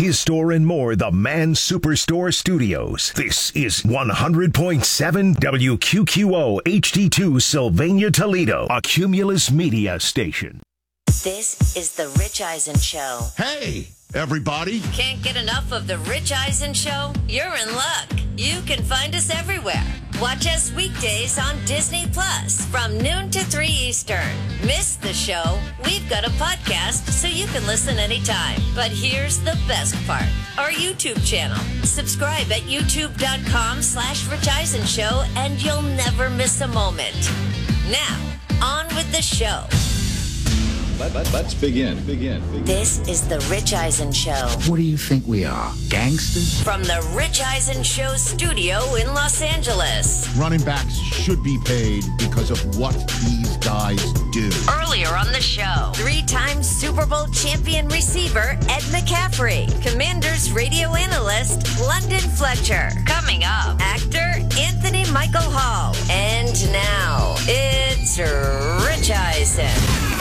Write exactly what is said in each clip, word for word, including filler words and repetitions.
his store and more, the Man Superstore Studios. This is one hundred point seven W Q Q O H D two Sylvania, Toledo, a Cumulus Media station. This is the Rich Eisen Show. Hey, everybody. Can't get enough of the Rich Eisen Show? You're in luck. You can find us everywhere. Watch us weekdays on Disney Plus from noon to three Eastern. Miss the show? We've got a podcast so you can listen anytime. But here's the best part. Our YouTube channel. Subscribe at youtube.com slash Rich Eisen Show and you'll never miss a moment. Now, on with the show. Let, let, let's begin. begin. Begin. This is the Rich Eisen Show. What do you think we are, gangsters? From the Rich Eisen Show studio in Los Angeles. Running backs should be paid because of what these guys do. Earlier on the show, three-time Super Bowl champion receiver Ed McCaffrey. Commanders radio analyst London Fletcher. Coming up, actor Anthony Michael Hall. And now, it's Rich Eisen.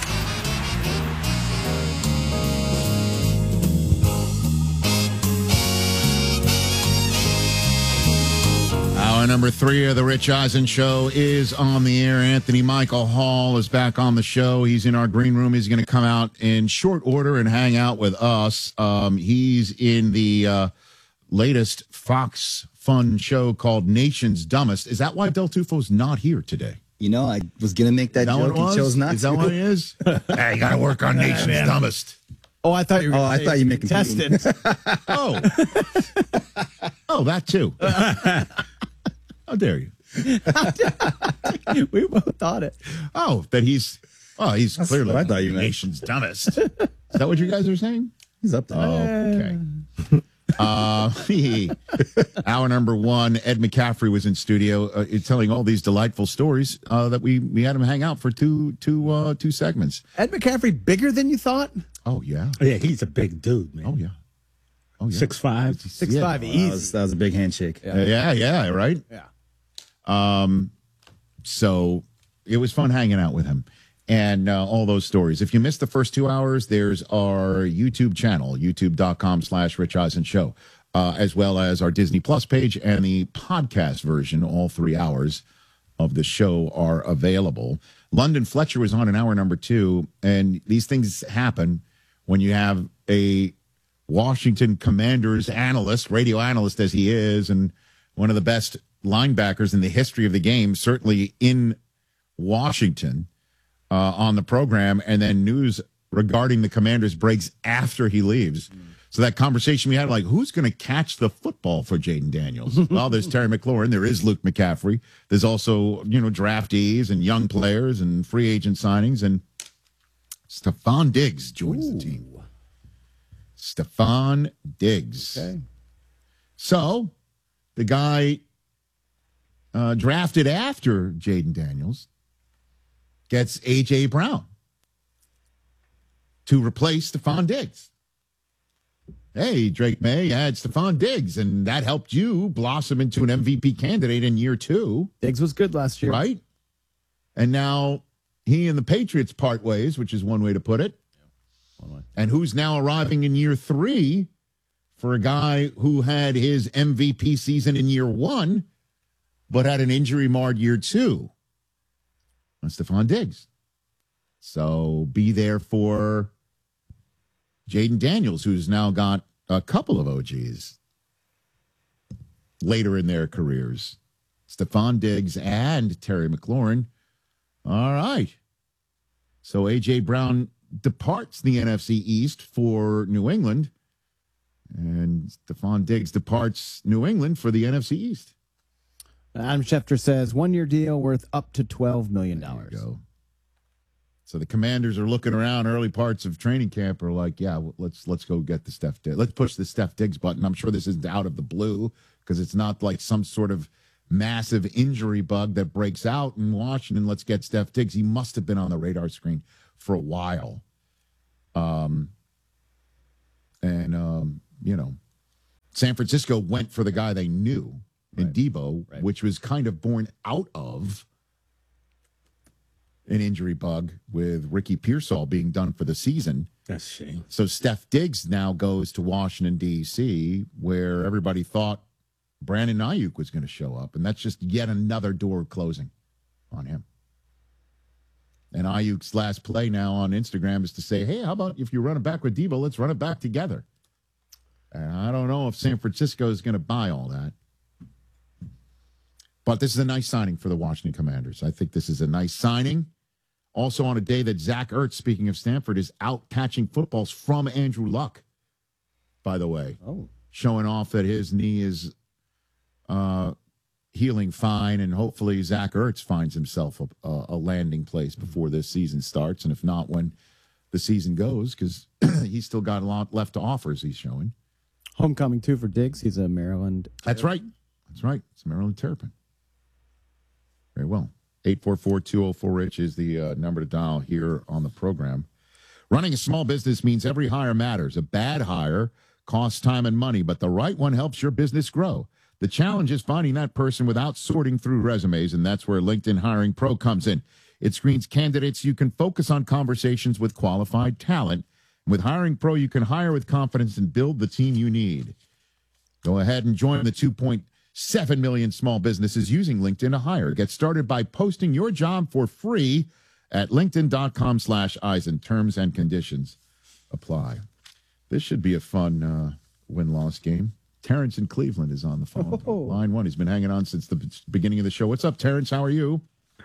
Hour number three of the Rich Eisen Show is on the air. Anthony Michael Hall is back on the show. He's in our green room. He's going to come out in short order and hang out with us. Um, he's in the uh, latest Fox Fun show called Nation's Dumbest. Is that why Del Tufo's not here today? You know, I was going to make that, that joke. He chose not is to. Is that what it is? Hey, you got to work on Nation's Dumbest. Oh, I thought you were Oh, I thought you making contestant. Oh. Oh, that too. How dare you? We both thought it. Oh, that he's, oh, he's That's clearly what I thought you the meant. nation's dumbest. Is that what you guys are saying? He's up there. Oh, okay. uh, hour number one, Ed McCaffrey was in studio uh, telling all these delightful stories uh, that we, we had him hang out for two, two, uh, two segments. Ed McCaffrey bigger than you thought? Oh, yeah. Yeah, he's a big dude, man. Oh, yeah. Oh, yeah. Six five. Six Yeah. five, That easy. was, that was a big handshake. Uh, yeah, yeah, right? Yeah. Um, so it was fun hanging out with him and uh, all those stories. If you missed the first two hours, there's our YouTube channel, youtube.com slash Rich Eisen Show, uh, as well as our Disney Plus page and the podcast version. All three hours of the show are available. London Fletcher was on in hour number two, and these things happen when you have a Washington Commanders analyst, radio analyst as he is, and one of the best linebackers in the history of the game, certainly in Washington, uh, on the program, and then news regarding the Commanders breaks after he leaves. Mm. So that conversation we had, like, who's going to catch the football for Jaden Daniels? Well, there's Terry McLaurin. There is Luke McCaffrey. There's also, you know, draftees and young players and free agent signings. And Stephon Diggs joins Ooh. the team. Stephon Diggs. Okay. So the guy uh, drafted after Jaden Daniels gets A J. Brown to replace Stephon Diggs. Hey, Drake May had Stephon Diggs, and that helped you blossom into an M V P candidate in year two. Diggs was good last year. Right? And now he and the Patriots part ways, which is one way to put it. And who's now arriving in year three for a guy who had his M V P season in year one, but had an injury-marred year two? That's Stephon Diggs. So be there for Jaden Daniels, who's now got a couple of O Gs later in their careers. Stephon Diggs and Terry McLaurin. All right. So A J. Brown departs the N F C East for New England, and Stephon Diggs departs New England for the N F C East. Adam Schefter says one-year deal worth up to twelve million dollars. There you go. So the Commanders are looking around early parts of training camp, are like, yeah, well, let's let's go get the Steph Diggs. Let's push the Steph Diggs button. I'm sure this isn't out of the blue because it's not like some sort of massive injury bug that breaks out in Washington. Let's get Steph Diggs. He must have been on the radar screen for a while. Um, and, um, you know, San Francisco went for the guy they knew in right. Debo, right. which was kind of born out of an injury bug with Ricky Pearsall being done for the season. That's a shame. So Steph Diggs now goes to Washington, D C, where everybody thought Brandon Ayuk was going to show up, and that's just yet another door closing on him. And Ayuk's last play now on Instagram is to say, hey, how about if you run it back with Debo, let's run it back together. And I don't know if San Francisco is going to buy all that. But this is a nice signing for the Washington Commanders. I think this is a nice signing. Also on a day that Zach Ertz, speaking of Stanford, is out catching footballs from Andrew Luck, by the way. Oh. Showing off that his knee is uh, healing fine, and hopefully Zach Ertz finds himself a, a landing place before this season starts, and if not, when the season goes, because he's still got a lot left to offer, as he's showing. Homecoming, too, for Diggs. He's a Maryland. That's right. That's right. It's Maryland Terrapin. Very well. eight four four, two oh four, RICH is the uh, number to dial here on the program. Running a small business means every hire matters. A bad hire costs time and money, but the right one helps your business grow. The challenge is finding that person without sorting through resumes, and that's where LinkedIn Hiring Pro comes in. It screens candidates. You can focus on conversations with qualified talent. With Hiring Pro, you can hire with confidence and build the team you need. Go ahead and join the two point seven million small businesses using LinkedIn to hire. Get started by posting your job for free at linkedin.com slash Eisen. Terms and conditions apply. This should be a fun uh, win-loss game. Terrence in Cleveland is on the phone. Oh. Line one. He's been hanging on since the beginning of the show. What's up, Terrence? How are you?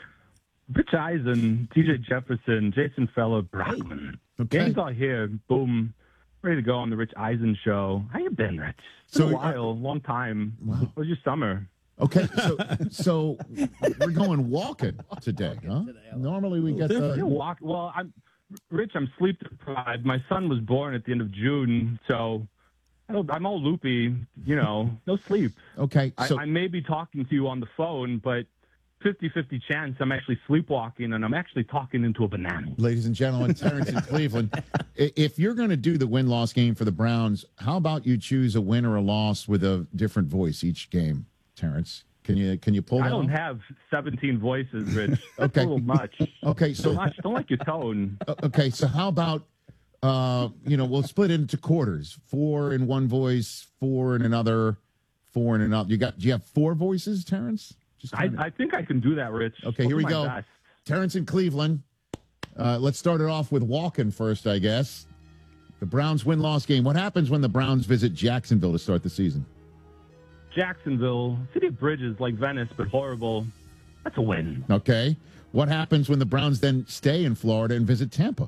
Rich Eisen, T J Jefferson, Jason Feller, Brockman. Okay. Game's all here. Boom. Ready to go on the Rich Eisen show. How you been, Rich? It's been So, a while, long time. Wow. What was your summer? Okay, so so we're going walking today, huh? Normally we get Yeah, the... walk. Well, I'm Rich. I'm sleep deprived. My son was born at the end of June, so I don't, I'm all loopy. You know, no sleep. Okay, so... I, I may be talking to you on the phone, but fifty-fifty chance I'm actually sleepwalking, and I'm actually talking into a banana. Ladies and gentlemen, Terrence in Cleveland. I- If you're going to do the win-loss game for the Browns, how about you choose a win or a loss with a different voice each game, Terrence? Can you can you pull that I don't off? have seventeen voices, Rich. That's Okay. a little much. Okay, so Too much. Don't like your tone. uh, okay, so how about uh, you know, we'll split it into quarters. Four in one voice, four in another, four in another. You got do you have four voices, Terrence? Just I, trying to- I think I can do that, Rich. Okay, I'll here do we my go. best. Terrence in Cleveland. Uh, let's start it off with walking first, I guess. The Browns win-loss game. What happens when the Browns visit Jacksonville to start the season? Jacksonville, city of bridges, like Venice, but horrible. That's a win. Okay. What happens when the Browns then stay in Florida and visit Tampa?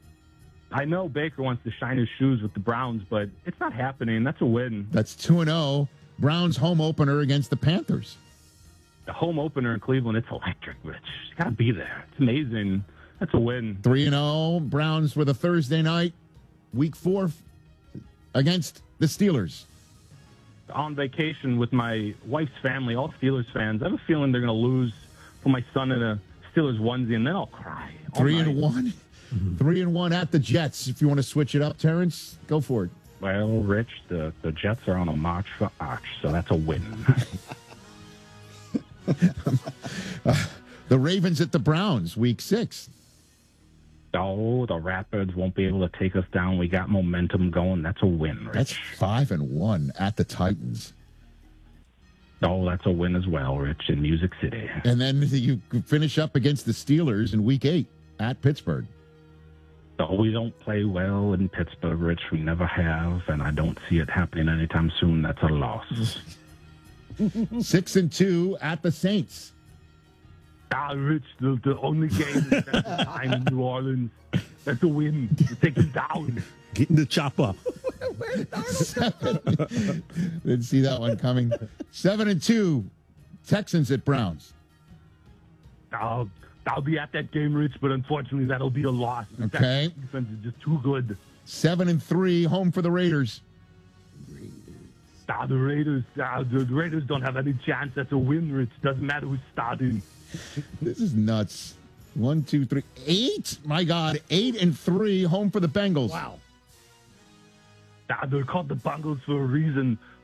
I know Baker wants to shine his shoes with the Browns, but it's not happening. That's a win. That's two and oh. Browns home opener against the Panthers. The home opener in Cleveland, it's electric, Rich. You got to be there. It's amazing. That's a win. three and oh. Browns with a Thursday night, week four, against the Steelers. On vacation with my wife's family, all Steelers fans. I have a feeling they're going to lose for my son in a Steelers onesie, and then I'll cry. all Three night. and one. Three and one at the Jets. If you want to switch it up, Terrence, go for it. Well, Rich, the, the Jets are on a march for Arch, so that's a win. uh, the Ravens at the Browns, week six. Oh, the Rapids won't be able to take us down. We got momentum going. That's a win, Rich. That's five and one at the Titans. Oh, that's a win as well, Rich, in Music City. And then you finish up against the Steelers in week eight at Pittsburgh. Oh, we don't play well in Pittsburgh, Rich. We never have, and I don't see it happening anytime soon. That's a loss. Six and two at the Saints. Ah, Rich, the, the only game is at the time in New Orleans. That's a win. You take them down. Getting the chopper. Didn't see that one coming. Seven and two, Texans at Browns. I'll, I'll be at that game, Rich, but unfortunately that'll be a loss. The Okay. Texans defense is just too good. Seven and three, home for the Raiders. Ah, the Raiders, ah, the Raiders don't have any chance. That's a win, Rich. Doesn't matter who's starting. This is nuts. One, two, three, eight. My God, eight and three, home for the Bengals. Wow. Ah, they're called the Bungles for a reason.